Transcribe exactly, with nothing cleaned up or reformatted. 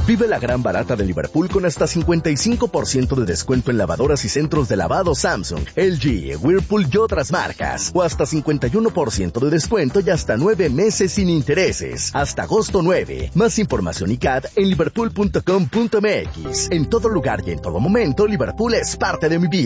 Vive la gran barata de Liverpool con hasta cincuenta y cinco por ciento de descuento en lavadoras y centros de lavado Samsung, L G, Whirlpool y otras marcas. O hasta cincuenta y uno por ciento de descuento y hasta nueve meses sin intereses. Hasta agosto nueve. Más información y C A D en liverpool punto com punto m x. En todo lugar y en todo momento, Liverpool es parte de mi vida.